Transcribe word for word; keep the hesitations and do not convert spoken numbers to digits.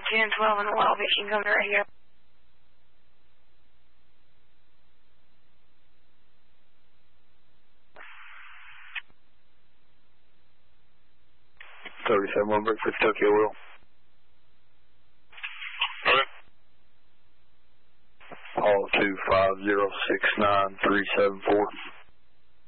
ten twelve in the lobby. She can come to radio. thirty-seven one Breakfast, Tokyo Will. Okay. All two five zero six nine three seven four.